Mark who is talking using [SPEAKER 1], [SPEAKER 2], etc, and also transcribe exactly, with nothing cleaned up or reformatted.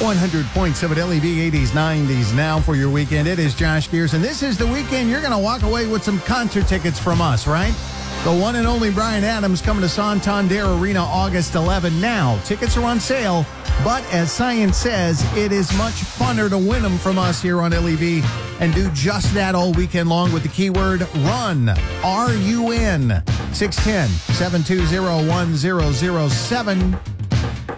[SPEAKER 1] one hundred point seven L E V eighties, nineties now for your weekend. It is Josh Gears, and this is the weekend you're going to walk away with some concert tickets from us, right? The one and only Bryan Adams coming to Santander Arena August eleventh. Now, tickets are on sale, but as science says, it is much funner to win them from us here on L E V and do just that all weekend long with the keyword RUN, R U N, six one zero, seven two zero, one zero zero seven.